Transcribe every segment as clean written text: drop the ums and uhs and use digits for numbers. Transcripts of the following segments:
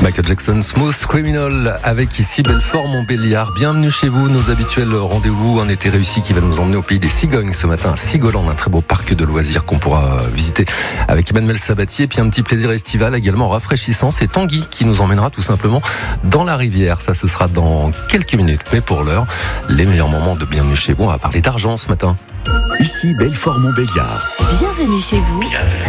Michael Jackson, Smooth Criminal, avec ici Belfort-Montbéliard. Bienvenue chez vous, nos habituels rendez-vous, un été réussi qui va nous emmener au pays des cigognes ce matin à Sigoland, un très beau parc de loisirs qu'on pourra visiter avec Emmanuel Sabatier. Et puis un petit plaisir estival également rafraîchissant, c'est Tanguy qui nous emmènera tout simplement dans la rivière. Ça, ce sera dans quelques minutes. Mais pour l'heure, les meilleurs moments de Bienvenue chez vous, on va parler d'argent ce matin. Ici Belfort-Montbéliard. Bienvenue chez vous.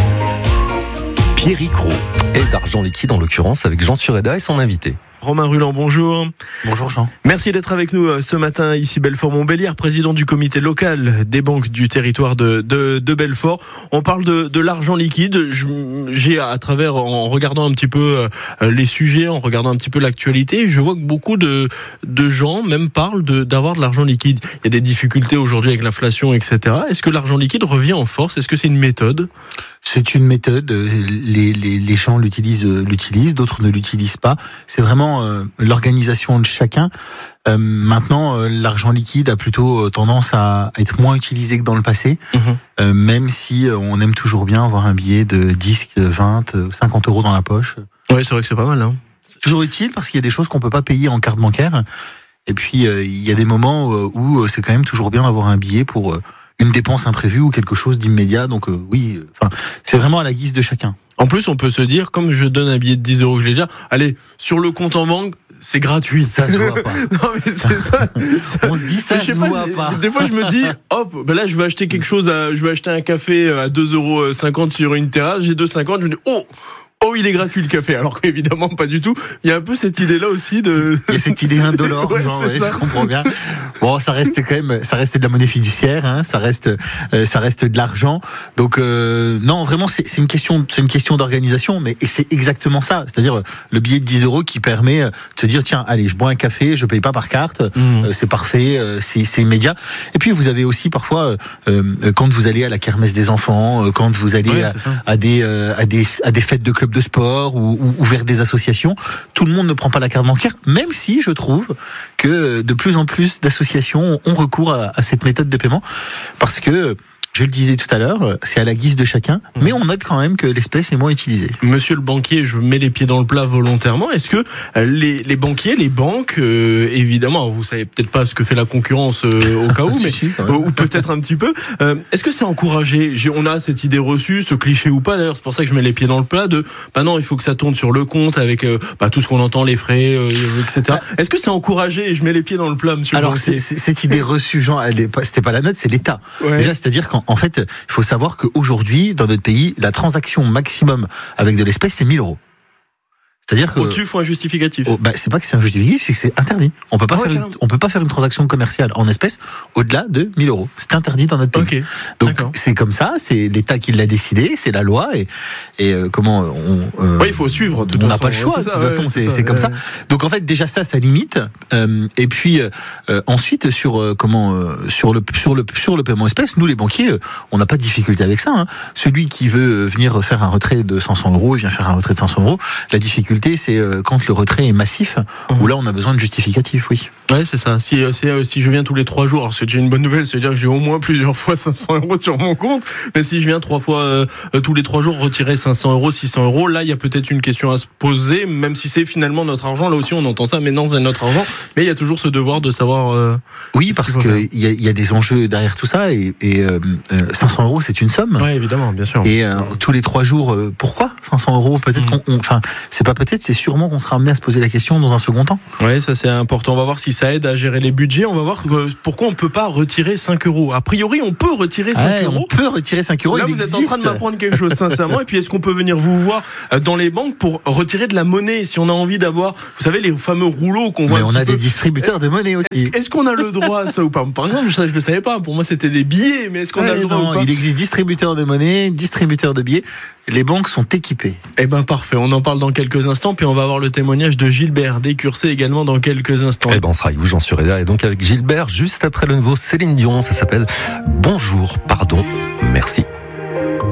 Pierre Icrou. Et d'argent liquide en l'occurrence avec Jean Sureda et son invité. Romain Ruland, bonjour. Bonjour Jean. Merci d'être avec nous ce matin ici Belfort-Montbéliard, président du comité local des banques du territoire de Belfort. On parle de l'argent liquide. J'ai à travers, en regardant un petit peu les sujets, en regardant un petit peu l'actualité, je vois que beaucoup de gens même parlent d'avoir de l'argent liquide. Il y a des difficultés aujourd'hui avec l'inflation, etc. Est-ce que l'argent liquide revient en force? Est-ce que c'est une méthode? C'est une méthode. Les gens l'utilisent, d'autres ne l'utilisent pas. C'est vraiment l'organisation de chacun. Maintenant, l'argent liquide a plutôt tendance à être moins utilisé que dans le passé, même si on aime toujours bien avoir un billet de 10, 20, 50 euros dans la poche. Oui, c'est vrai que c'est pas mal. Hein. C'est toujours utile parce qu'il y a des choses qu'on peut pas payer en carte bancaire. Et puis, il y a des moments où c'est quand même toujours bien d'avoir un billet pour une dépense imprévue ou quelque chose d'immédiat. Donc oui, c'est vraiment à la guise de chacun. En plus, on peut se dire, comme je donne un billet de 10 euros que j'ai déjà, allez, sur le compte en banque, c'est gratuit. Ça se voit pas. Non, mais c'est ça. On se dit ça se voit pas. Des fois, je me dis, hop, ben là, je vais acheter quelque chose, je vais acheter un café à 2,50 € sur une terrasse, j'ai 2,50, je me dis, oh, il est gratuit le café, alors qu'évidemment pas du tout. Il y a un peu cette idée-là aussi de. Il y a cette idée indolore, ouais, genre, je comprends bien. Bon, ça reste de la monnaie fiduciaire, hein, ça reste de l'argent. Donc non, vraiment, c'est une question d'organisation, mais et c'est exactement ça. C'est-à-dire le billet de 10 € qui permet de se dire tiens, allez, je bois un café, je paye pas par carte, c'est parfait, c'est immédiat. Et puis vous avez aussi parfois quand vous allez à la kermesse des enfants, quand vous allez à des fêtes de club de sport ou vers des associations, tout le monde ne prend pas la carte bancaire, même si je trouve que de plus en plus d'associations ont recours à cette méthode de paiement, parce que je le disais tout à l'heure, c'est à la guise de chacun, mais on note quand même que l'espèce est moins utilisée. Monsieur le banquier, je mets les pieds dans le plat volontairement. Est-ce que les banquiers, les banques, évidemment, vous savez peut-être pas ce que fait la concurrence au cas où, mais ou peut-être un petit peu. Est-ce que c'est encouragé? On a cette idée reçue, ce cliché ou pas. D'ailleurs, c'est pour ça que je mets les pieds dans le plat. Non, il faut que ça tourne sur le compte avec tout ce qu'on entend, les frais, etc. Est-ce que c'est encouragé? Et je mets les pieds dans le plat, monsieur. Alors, le banquier. Cette idée reçue, Jean, c'était pas la note, c'est l'État. Ouais. Déjà, c'est-à-dire qu'en fait, il faut savoir qu'aujourd'hui, dans notre pays, la transaction maximum avec de l'espèce, c'est 1 000 €. C'est-à-dire que au-dessus, il faut un justificatif. C'est pas que c'est un justificatif, c'est que c'est interdit. On peut pas faire une transaction commerciale en espèces au-delà de 1 000 €. C'est interdit dans notre pays. Okay. Donc c'est comme ça, c'est l'État qui l'a décidé, c'est la loi et comment il faut suivre. On n'a pas le choix. De toute façon, c'est comme ça. Donc en fait, déjà ça limite. Et puis ensuite sur le paiement espèce, nous les banquiers, on n'a pas de difficulté avec ça. Hein. Celui qui veut venir faire un retrait de 500 €, il vient faire un retrait de 500 €. La difficulté, c'est quand le retrait est massif, où là on a besoin de justificatif, oui. Ouais, c'est ça. Si je viens tous les 3 jours, alors c'est déjà une bonne nouvelle, c'est-à-dire que j'ai au moins plusieurs fois 500 € sur mon compte. Mais si je viens 3 fois tous les 3 jours retirer 500 €, 600 €, là il y a peut-être une question à se poser, même si c'est finalement notre argent. Là aussi on entend ça, mais non, c'est notre argent. Mais il y a toujours ce devoir de savoir. Oui, parce que il y a des enjeux derrière tout ça et 500 € c'est une somme. Ouais, évidemment, bien sûr. Et tous les 3 jours, pourquoi 500 €? Peut-être c'est pas peut-être, c'est sûrement qu'on sera amené à se poser la question dans un second temps. Oui, ça c'est important. On va voir si ça aide à gérer les budgets. On va voir pourquoi on ne peut pas retirer 5 €. A priori, on peut retirer 5 €. On peut retirer 5 €. Là, vous êtes en train de m'apprendre quelque chose, sincèrement. Et puis, est-ce qu'on peut venir vous voir dans les banques pour retirer de la monnaie si on a envie d'avoir, vous savez, les fameux rouleaux qu'on voit? Mais on a des distributeurs de monnaie aussi. Est-ce qu'on a le droit à ça ou pas? Par exemple, ça, je le savais pas. Pour moi, c'était des billets. Mais est-ce qu'on a le droit ou pas? Il existe distributeurs de monnaie, distributeurs de billets. Les banques sont équipées. Eh ben parfait, on en parle dans quelques instants, puis on va avoir le témoignage de Gilbert Décursé également dans quelques instants. Eh ben on sera avec vous, Jean Sureda, et donc avec Gilbert juste après le nouveau Céline Dion, ça s'appelle Bonjour, pardon, merci.